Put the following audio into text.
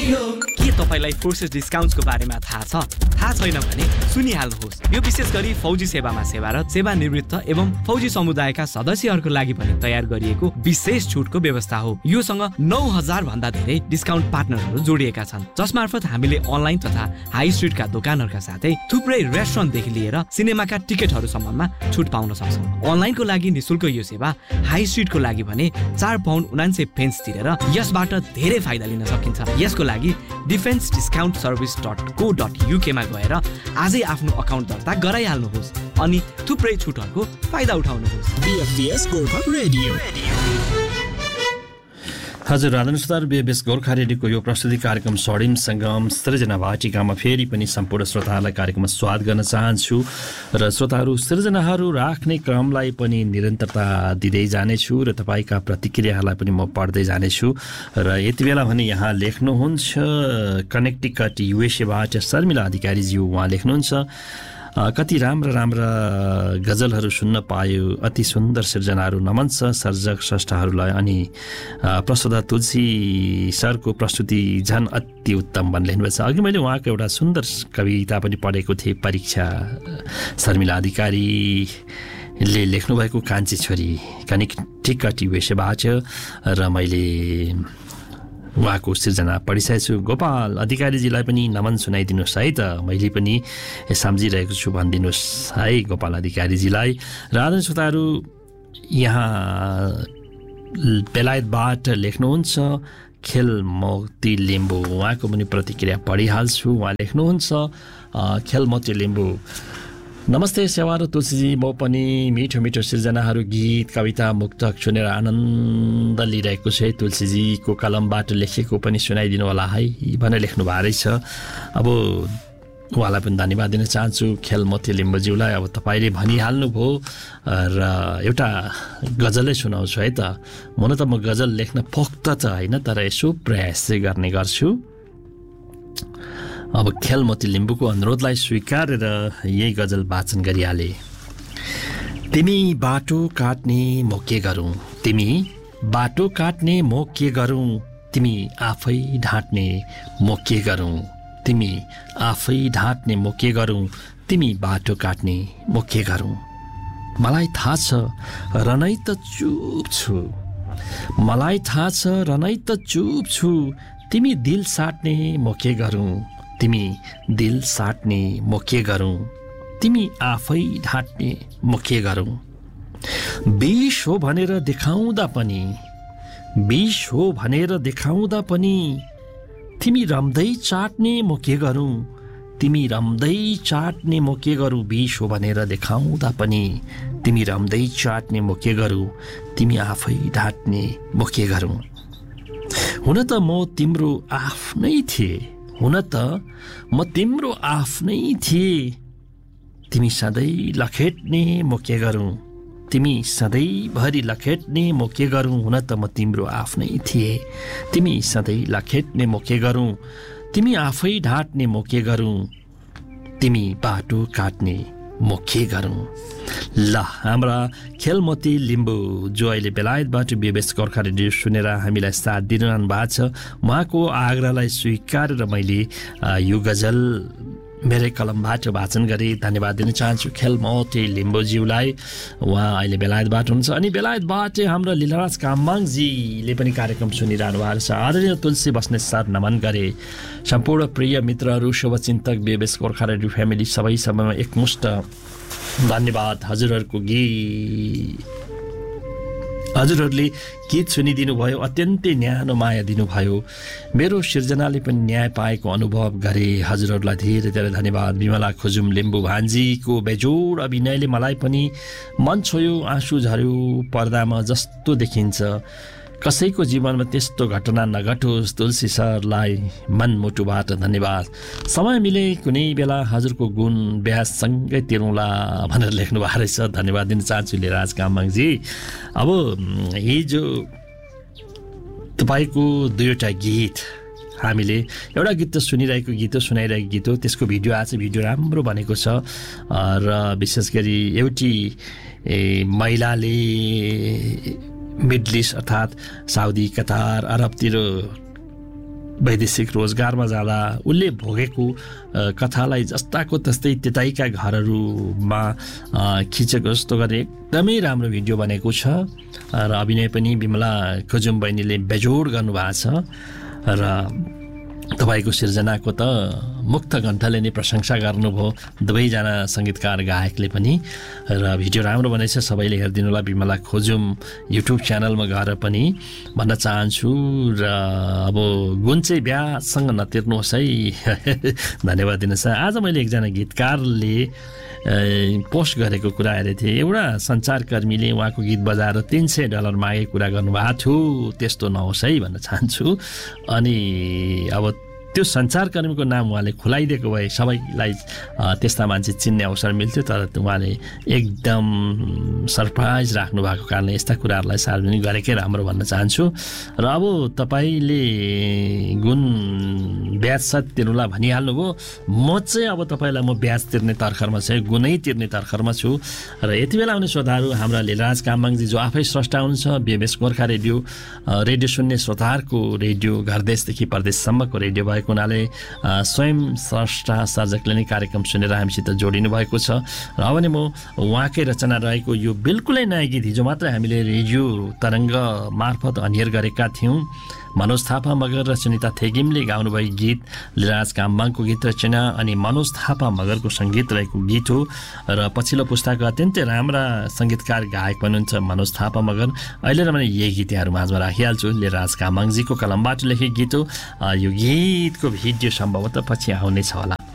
के तपाईलाई फोर्सेस डिस्काउन्ट्सको बारेमा थाहा छ? थाहा छैन भने सुनिहाल्नुहोस्। यो विशेष गरी फौजी सेवामा सेवारत, सेवानिवृत्त एवं फौजी समुदायका सदस्यहरूको लागि पनि तयार गरिएको विशेष छुटको व्यवस्था हो। योसँग 9000 भन्दा धेरै डिस्काउन्ट पार्टनरहरू जोडिएका छन्, जसमार्फत हामीले अनलाइन तथा हाई स्ट्रिटका दोकानहरूका साथै थुप्रै रेस्टुरेन्टदेखि लिएर सिनेमाका टिकटहरूसम्ममा छुट पाउन सक्छौँ। अनलाइनको लागि निशुल्क यो सेवा, हाई स्ट्रिटको लागि भने 4 पाउन्ड 79 पेन्स तिरेर यसबाट धेरै फाइदा लिन सकिन्छ। यसको लागि defensediscountservice.co.uk मा गएर आजै आफ्नो अकाउन्ट दर्ता गराइहाल्नुहोस् अनि थुप्रै छुटहरूको फाइदा उठाउनुहोस्। BFBS Gorkha radio. हजुर, आदरणीय श्रोताहरू, BFBS गोर्खा रेडियोको यो प्रस्तुति कार्यक्रम स्वर्णिम सङ्गम सृजना वाटिकामा फेरि पनि सम्पूर्ण श्रोताहरूलाई कार्यक्रममा स्वागत गर्न चाहन्छु र श्रोताहरू, सृजनाहरू राख्ने क्रमलाई पनि निरन्तरता दिँदै जानेछु र तपाईँका प्रतिक्रियाहरूलाई पनि म पढ्दै जानेछु। र यति बेला भने यहाँ लेख्नुहुन्छ कनेक्टिकट युएसएबाट शर्मिला अधिकारीज्यू, उहाँ लेख्नुहुन्छ कति राम्रा गजलहरू सुन्न पायो, अति सुन्दर सृजनाहरू, नमन छ सर्जक स्रष्टाहरूलाई। अनि प्रस्तुता तुलसी सरको प्रस्तुति झन् अति उत्तम भन्नुभएको छ। अघि मैले उहाँको एउटा सुन्दर कविता पनि पढेको थिएँ, परीक्षा शर्मिला अधिकारीले लेख्नुभएको कान्छी छोरी कनेक्टिकट युएसएबाट, र मैले उहाँको सृजना पढिसकेको छु। गोपाल अधिकारीजीलाई पनि नमन सुनाइदिनुहोस् है त, मैले पनि सम्झिरहेको छु भनिदिनुहोस् है गोपाल अधिकारीजीलाई। र आदरणीय श्रोताहरू, यहाँ बेलायतबाट लेख्नुहुन्छ खेल मोती लिम्बू, उहाँको पनि प्रतिक्रिया पढिहाल्छु। उहाँ लेख्नुहुन्छ खेल मोती लिम्बू, नमस्ते सेवा र तुलसीजी, म पनि मिठो मिठो सृजनाहरू, गीत, कविता, मुक्तक सुनेर आनन्द लिइरहेको छु है। तुलसीजीको कलमबाट लेखेको पनि सुनाइदिनु होला है भनेर लेख्नु भएको रहेछ। अब उहाँलाई पनि धन्यवाद दिन चाहन्छु खेलमती लिम्बूज्यूलाई। अब तपाईँले भनिहाल्नुभयो र एउटा गजलै सुनाउँछु है त। हुन त म गजल लेख्न पोख्त त होइन, तर यसो प्रयास चाहिँ गर्ने गर्छु। अब खेलमती लिम्बूको अनुरोधलाई स्वीकारेर यही गजल वाचन गरिहाले। तिमी बाटो काट्ने म के गरौँ, तिमी बाटो काट्ने म के गरौँ, तिमी आफै ढाँट्ने म के गरौँ, तिमी आफै ढाँट्ने म के गरौँ, तिमी बाटो काट्ने म के गरौँ। मलाई थाहा छ रनै त चुप छु, मलाई थाहा छ रनै त चुप छु, तिमी दिल साट्ने म के गरौँ, तिमी दिल साट्ने म के गरौँ, तिमी आफै ढाँट्ने म के गरौँ। विष हो भनेर देखाउँदा पनि, विष हो भनेर देखाउँदा पनि, तिमी रम्दै चाट्ने म के गरौँ, तिमी रम्दै चाट्ने म के गरौँ। विष हो भनेर देखाउँदा पनि, तिमी रम्दै चाट्ने म के गरौँ, तिमी आफै ढाँट्ने म के गरौँ। हुन त म तिम्रो आफ्नै थिएँ, हुन त म तिम्रो आफ्नै थिएँ, तिमी सधैँ लखेट्ने म के गरौँ, तिमी सधैँभरि लखेट्ने म के गरौँ। हुन त म तिम्रो आफ्नै थिएँ, तिमी सधैँ लखेट्ने म के गरौँ, तिमी आफै ढाँट्ने म के गरौँ, तिमी बाटो काट्ने म के गरौँ। ल, हाम्रा खेलमती लिम्बू जो अहिले बेलायतबाट BFBS गोर्खा रेडियो सुनेर हामीलाई साथ दिइरहनु भएको छ, उहाँको आग्रहलाई स्वीकारेर मैले यो गजल मेरै कलमबाट वाचन गरी धन्यवाद दिन चाहन्छु खेलमती लिम्बूज्यूलाई। उहाँ अहिले बेलायतबाट हुनुहुन्छ। अनि बेलायतबाट हाम्रो लीलाराज काममाङजीले पनि कार्यक्रम सुनिरहनु भएको छ। आदरणीय तुलसी बस्नेत सर नमन गरे। सम्पूर्ण प्रिय मित्रहरू, शुभचिन्तक, BFBS गोर्खा रेडियो फ्यामिली सबै समयमा एकमुष्ट धन्यवाद। हजुरहरूले गीत सुनिदिनु भयो, अत्यन्तै न्यानो माया दिनुभयो, मेरो सिर्जनाले पनि न्याय पाएको अनुभव गरे। हजुरहरूलाई धेरै धेरै धन्यवाद। विमला खुजुम लिम्बू भान्जीको बेजोड अभिनयले मलाई पनि मन छोयो, आँसु झर्यो। पर्दामा जस्तो देखिन्छ, कसैको जीवनमा त्यस्तो घटना नघटोस्। तुलसी सरलाई मनमुटुबाट धन्यवाद। समय मिले कुनै बेला हजुरको गुण ब्याजसँगै तिरौँला भनेर लेख्नु भएको रहेछ। धन्यवाद दिन चाहन्छु लीलाराज काममाङजी। अब हिजो तपाईँको दुईवटा गीत हामीले, एउटा गीत त सुनिरहेको गीत हो, सुनाइरहेको गीत हो, त्यसको भिडियो आएको छ। भिडियो राम्रो बनेको छ र विशेष गरी एउटी महिलाले मिडल इस्ट अर्थात् साउदी, कतार, अरबतिर वैदेशिक रोजगारमा जाँदा उसले भोगेको कथालाई जस्ताको तस्तै त्यतैका घरहरूमा खिचेको जस्तो गरी एकदमै राम्रो भिडियो बनेको छ र अभिनय पनि विमला खुजुम बहिनीले बेजोड गर्नुभएको छ र तपाईको सिर्जनाको त मुक्त कण्ठले नै प्रशंसा गर्नुभयो दुवैजना सङ्गीतकार गायकले पनि र भिडियो राम्रो बनेछ सबैले हेरिदिनु होला विमला खोजुम युट्युब च्यानलमा गएर पनि भन्न चाहन्छु र अब गुण चाहिँ बिहासँग नतिर्नुहोस् है धन्यवाद दिनुहोस्। आज मैले एकजना गीतकारले पोस्ट गरेको कुरा हेरेको थिएँ एउटा सञ्चारकर्मीले उहाँको गीत बजाएर $300 मागेको कुरा गर्नुभएको थियो त्यस्तो नहोस् है भन्न चाहन्छु। अनि अब त्यो सञ्चारकर्मीको नाम उहाँले खुलाइदिएको भए सबैलाई त्यस्ता मान्छे चिन्ने अवसर मिल्थ्यो तर उहाँले एकदम सरप्राइज राख्नु भएको कारणले यस्ता कुराहरूलाई सार्वजनिक गरेकै राम्रो भन्न चाहन्छु। र अब तपाईँले गुण ब्याज साथ तिर्नुला भनिहाल्नुभयो म चाहिँ अब तपाईँलाई म ब्याज तिर्ने तर्खरमा चाहिँ गुणै तिर्ने तर्खरमा छु। र यति बेला आउने श्रोताहरू हाम्रा लीलराज कामबाङजी जो आफै स्रष्टा हुनुहुन्छ बीएमएस गोर्खा रेडियो सुन्ने श्रोताहरूको रेडियो घरदेशदेखि परदेशसम्मको रेडियो भएको हुनाले स्वयं स्रष्टा सर्जकले नै कार्यक्रम सुनेर हामीसित जोडिनु भएको छ। र अब नि म उहाँकै रचना रहेको यो बिल्कुलै नयाँ गीत हिजो मात्रै हामीले रेडियो तरङ्ग मार्फत अनियर गरेका थियौँ। मनोज थापा मगर र सुनिता थेगिमले गाउनुभएको गीत लीलराज कामबाङको गीत रचना अनि मनोज थापा मगरको सङ्गीत रहेको गीत हो। र पछिल्लो पुस्ताको अत्यन्तै राम्रा सङ्गीतकार गायक हुनुहुन्छ मनोज थापा मगर। अहिले र मैले यही गीत यहाँहरू माझमा राखिहाल्छु लीलराज कामबाङजीको कलमबाट लेखेको गीत हो। यो गीतको भिडियो सम्भवतः पछि आउनेछ होला।